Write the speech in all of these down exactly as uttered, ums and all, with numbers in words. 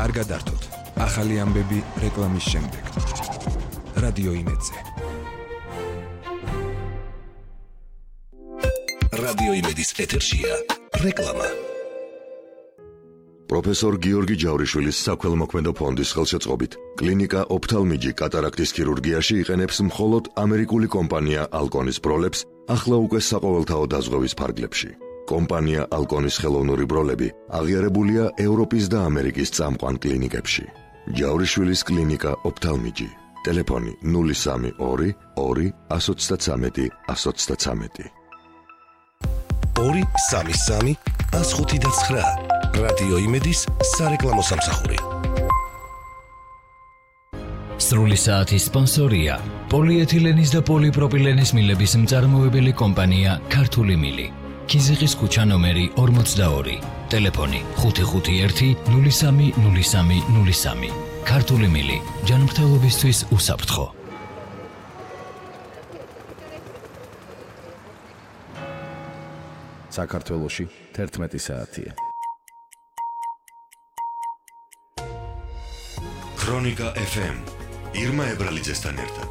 კარგად ართოთ. ახალი ამბები რეკლამის შემდეგ. რადიო იმედზე. რადიო იმედის ეთერშია რეკლამა. პროფესორ გიორგი ჯავრიშვილის საქველმოქმედო ფონდის ხელშეწყობით კლინიკა ოფთალმიჯი კატარაქტის ქირურგიაში იყენებს მხოლოდ ამერიკული კომპანია ალკონის ბროლებს ახლა უკვე საყოველთაო დაზღვევის ფარგლებში. კომპანია ალკონის ხელოვნური ბროლები აღიარებულია ევროპის და ამერიკის წამყვან კლინიკებში. ჯავრიშვილის კლინიკა ოფთალმიჯი. ტელეფონი ნული სამი ორი ორი εκατს ოცდათვრამეტი εκατს ოცდათვრამეტი. ორი სამი სამი εκατს ხუთი და ცხრა. რადიო იმედის სარეკლამო სამსახური. სრული საათის სპონსორია პოლიეთილენის და პოლიპროპილენის მილების მწარმოებელი კომპანია ქართული მილი. ქიზიყის ქუჩა ნომერი ორმოცდაორი. ტელეფონი ხუთი ხუთი ერთი ნული სამი ნული სამი ნული სამი. ქართული მილი ჯანმრთელობისთვის უსაფრთხო. საქართველოში თერთმეტი საათია. ქრონიკა ეფ ემ ირმა ებრალიძესთან ერთად.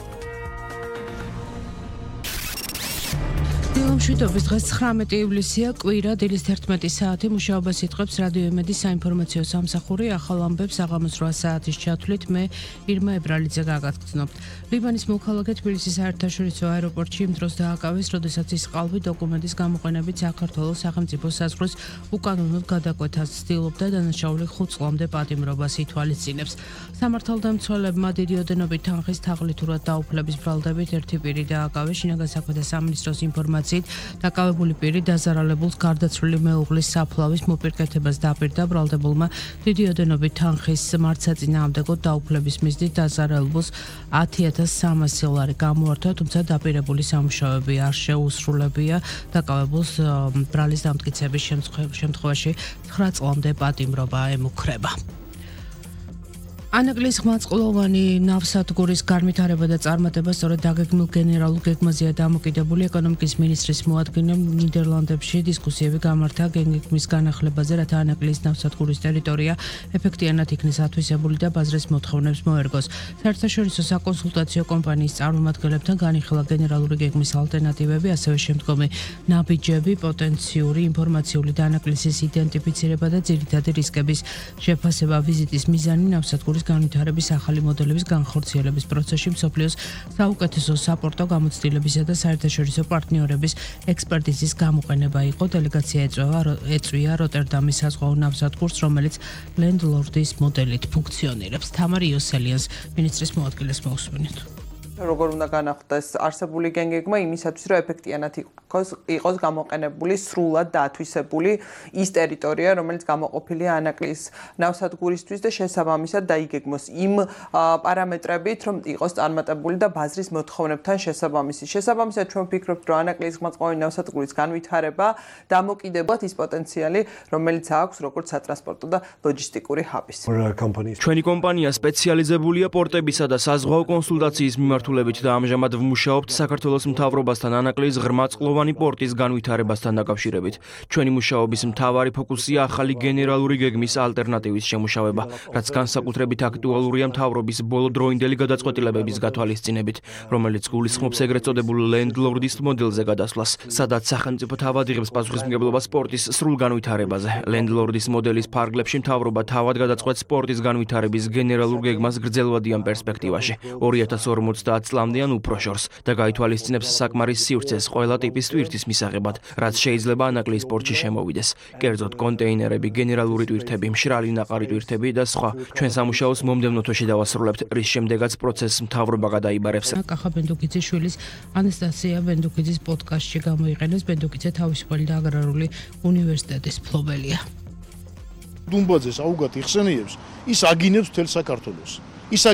დილომშვიდობის დღეს ცხრამეტი ივლისია, კვირა, დილის თერთმეტი საათი. მუშაობას იტყვებს რადიო იმედის საინფორმაციო სამსახური. ახალ ამბებს საღამოს რვა საათის ჩათვლით მე ირმა ებრალიძე გაგაგრძნობთ. ლიბანის მოქალაქე თბილისის საერთაშორისო აეროპორტში იმ დროს დააკავეს, როდესაც ის ყალბი დოკუმენტის გამოყენებით საქართველოს სახელმწიფო საზღვრის უკანონოდ გადაკვეთას ცდილობდა. დანაშაული ხუთ წლამდე პატიმრობას ითვალისწინებს. სამართალდამცველებმა დიდი ოდენობით თანხის თაღლითურად დაუფლების ბრალდებით ერთი პირი დააკავეს. შინაგან საქმეთა სამინისტროს ინფორმაციით დაკავებული პირი დაზარალებულს გარდაცვლილი მეუღლის საფლავის მოპირკეთებას დაპირდა. ბრალდებულმა დიდი ოდენობით თანხის მარცხაწინააღმდეგო დაუფლების მიზნით დაზარალებულს ათი ათას სამასი ლარი გამოართვა, თუმცა დაპირებული სამუშაოები არ შეუსრულებია. დაკავებულს ბრალის დამტკიცების შემთხვევაში ცხრა წლამდე პატიმრობა ემუქრება. ანაკლის ხმაწყლოვანი ნავსადგურის განვითარება და წარმატება სწორედ დაგეგმილ გენერალურ გეგმაზეა დამოკიდებული. ეკონომიკის მინისტრის მოადგილემ ნიდერლანდებში დისკუსიები გამართა გეგმის განახლებაზე, რათა ანაკლის ნავსადგურის ტერიტორია ეფექტიანად იქნეს ათვისებული და ბაზრის მოთხოვნებს მოერგოს. საერთაშორისო საკონსულტაციო კომპანიის წარმომადგენლებთან განიხილა გენერალური გეგმის ალტერნატივები, ასევე შემდგომი ნაბიჯები, პოტენციური ინფორმაციული დანაკლისის იდენტიფიცირება და ძირითადი რისკების შეფასება. ვიზიტის მიზანი ნავსადგურის განვითარების ახალი მოდელების განხორციელების პროცესში მსოფლიოს საუკეთესო საპორტო გამოცდილებისა და საერთაშორისო პარტნიორების ექსპერტიზის გამოყენება იყო. დელეგაცია ეწვია როტერდამის საზღვაო ნავსადგურს, რომელიც ლენდლორდის მოდელით ფუნქციონირებს. თამარ იოსელიანს მინისტრის მოადგილეს მოусმინეთ. როგორ უნდა განახლდეს არსებული გეგმა იმისათვის, რომ ეფექტიანად იყოს იყოს გამოყენებული სრულად და ათვისებული ის ტერიტორია, რომელიც გამოყოფილია ანაკლის ნავსადგურისთვის და შესაბამისად დაიგეგმოს იმ პარამეტრებით, რომ იყოს წარმატებული და ბაზრის მოთხოვნებთან შესაბამისი. შესაბამისად ჩვენ ვფიქრობთ, რომ ანაკლის ხმაწყლოვანი ნავსადგურის განვითარება დამოკიდებულად ის პოტენციალი, რომელიც აქვს როგორც სატრანსპორტო და ლოჯისტიკური ჰაბის. ჩვენი კომპანია სპეციალიზებულია პორტებისა და საზღვაო კონსულტაციის მიმართულებით და ამჟამად ვმუშაობთ საქართველოს მთავრობასთან ანაკლის ღრმაწყლოვანი პორტის განვითარებასთან დაკავშირებით. ჩვენი მუშაობის მთავარი ფოკუსია ახალი გენერალური გეგმის ალტერნატივის შემუშავება, რაც განსაკუთრებით აქტუალურია მთავრობის ბოლოდროინდელი გადაწყვეტილებების გათვალისწინებით, რომელიც გულისხმობს ეგრეთ წოდებულ ლენდლორდის მოდელზე გადასვლას, სადაც სახელმწიფო თავად იღებს პასუხისმგებლობას სპორტის სრულ განვითარებაზე. ლენდლორდის მოდელის ფარგლებში მთავრობა თავად გადაწყვეტს სპორტის განვითარების გენერალურ გეგმას გრძელვადიან პერსპექტივაში. ორი ათას ორმოცდაათ წლამდე ან უფრო შორს და გაითვალისწინებს საკმარის სივრცეს ყველა ტიპის ტვირთის მისაღებად, რაც შეიძლება ანაკლის სპორტში შემოვიდეს. კერძოდ კონტეინერები, გენერალური ტვირთები, მშრალი ნაყარი ტვირთები და სხვა. ჩვენ სამუშაოს მომდევნო თვეში დავასრულებთ, რის შემდეგაც პროცესს მთავრობა გადაიბარებს. კახა ბენდუკიძიშვილის ანასტასია ბენდუკიძის პოდკასტში გამოიყენეს. ბენდუკიძე თავისუფალი და აგრარული უნივერსიტეტის მფლობელია. დუმბაძეს აუგად იხსენიებს, ის აგინებს მთელ საქართველოს.